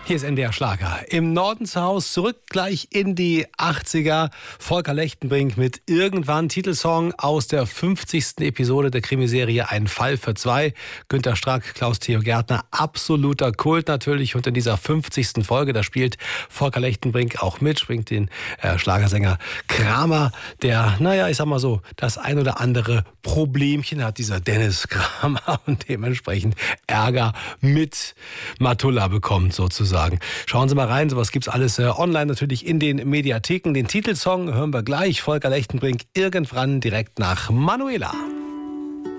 Hier ist NDR Schlager. Im Norden zu Hause, zurück gleich in die 80er. Volker Lechtenbrink mit Irgendwann, Titelsong aus der 50. Episode der Krimiserie Ein Fall für zwei. Günter Strack, Klaus-Theo Gärtner, absoluter Kult natürlich. Und in dieser 50. Folge, da spielt Volker Lechtenbrink auch mit, springt den Schlagersänger Kramer, der, naja, ich sag mal so, das ein oder andere Problemchen hat, dieser Dennis Kramer, und dementsprechend Ärger mit Matulla bekommt sozusagen. Schauen Sie mal rein, sowas gibt's alles online natürlich in den Mediatheken. Den Titelsong hören wir gleich. Volker Lechtenbrink, Irgendwann, direkt nach Manuela.